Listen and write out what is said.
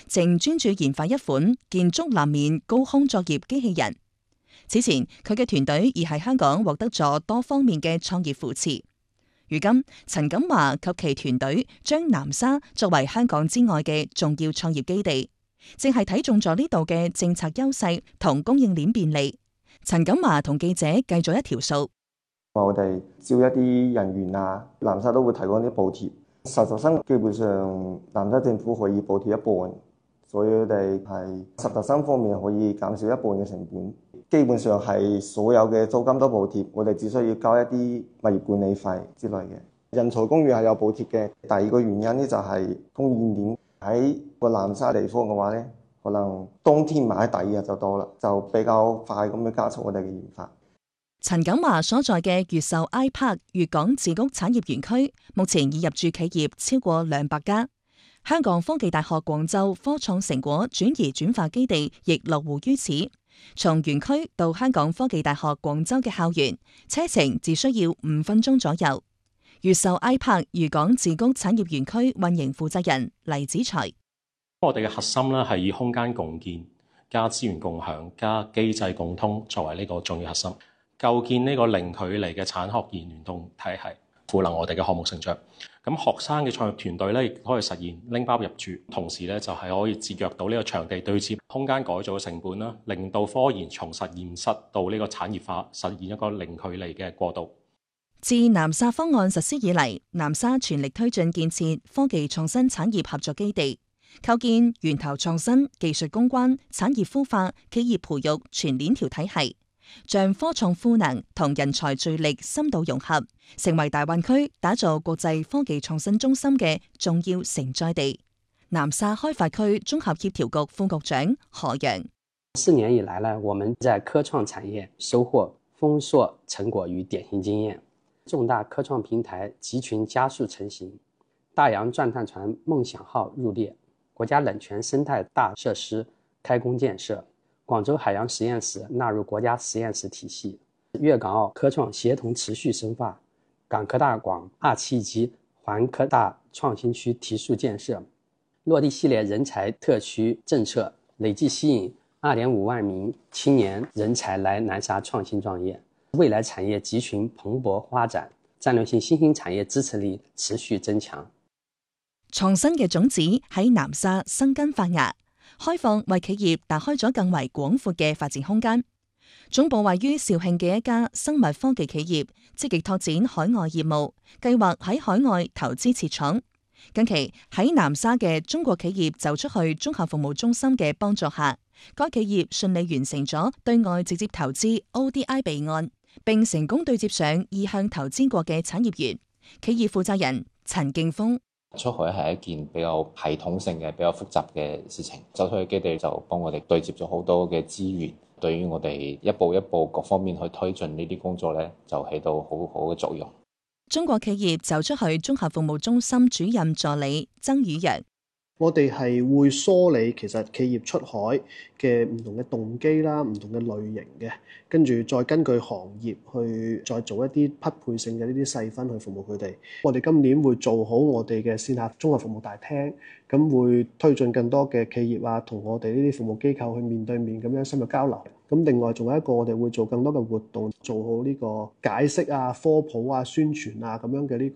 正專注研發一款建築立面高空作業機器人。此前，佢嘅團隊已喺香港獲得咗多方面嘅創業扶持。如今，陳錦華及其團隊將南沙作為香港之外嘅重要創業基地，正係睇中咗呢度嘅政策優勢同供應鏈便利。陳錦華同記者計咗一條數。 我哋招一啲人員啊，南沙都會提供啲補貼。實習生基本上南沙政府可以補貼一半，所以我哋係實習生方面可以減少一半嘅成本。基本上係所有嘅租金都補貼，我哋只需要交一啲物業管理費之類嘅。人才公寓係有補貼嘅。第二個原因咧就係供應鏈喺個南沙地方嘅話咧，可能冬天買第二日就到啦，就比較快咁樣加速我哋嘅研發。 陳錦華所在嘅越秀 iPark 粵港自谷產業園區，目前已入駐企業超過200家。香港科技大學廣州科創成果轉移轉化基地亦落戶於此。從園區到香港科技大學廣州嘅校園，車程只需要5分鐘左右。越秀 iPark 粵港自谷產業園區運營負責人黎子才： 我哋嘅核心咧係以空間共建、加資源共享、加機制共通作為呢個重要核心，構建呢個零距離嘅產學研聯動體系，賦能我哋嘅項目成長。咁學生嘅創業團隊咧，亦可以實現拎包入住，同時咧就係可以節約到呢個場地對接、空間改造嘅成本啦，令到科研從實驗室到呢個產業化，實現一個零距離嘅過渡。 自南沙方案實施以嚟，南沙全力推進建設科技創新產業合作基地，構建源頭創新、技術攻關、產業孵化、企業培育全鏈條體系。將科創賦能同人才聚力深度融合，成為大灣區打造國際科技創新中心嘅重要承載地。南沙開發區綜合協調局副局長何陽 ：4年以來呢，我們在科創產業收穫豐碩成果與典型經驗，重大科創平台集群加速成型，大洋鑽探船夢想號入列，國家冷泉生態大設施開工建設。廣州海洋實驗室納入國家實驗室體系，粵港澳科創協同持續深化，港科大廣2期及環科大創新區提速建設，落地系列人才特區政策，累計吸引2.5萬名青年人才來南沙創新創業，未來產業集群蓬勃發展，戰略性新興產業支持力持續增強。 創新嘅種子喺南沙生根發芽。開放為企業打開咗更為廣闊嘅發展空間。總部位於肇慶嘅一家生物科技企業，積極拓展海外業務，計劃喺海外投資設廠。近期喺南沙嘅中國企業走出去綜合服務中心嘅幫助下，該企業順利完成咗對外直接投資 ODI 備案，並成功對接上意向投資國嘅產業園。企業負責人陳敬峰： 出海係一件比較系統性嘅、比較複雜嘅事情。走出去基地就幫我哋對接咗好多嘅資源，對於我哋一步一步各方面去推進呢啲工作咧，就起到好好嘅作用。 中國企業走出去綜合服務中心主任助理曾宇陽： 我哋係會梳理其實企業出海嘅唔同嘅動機啦、唔同嘅類型嘅，跟住再根據行業去再做一啲匹配性嘅呢啲細分去服務佢哋。我哋今年會做好我哋嘅線下綜合服務大廳，咁會推進更多嘅企業啊，同我哋呢啲服務機構去面對面咁樣深入交流。咁另外仲有一個，我哋會做更多嘅活動，做好呢個解釋啊、科普啊、宣傳啊咁樣嘅呢個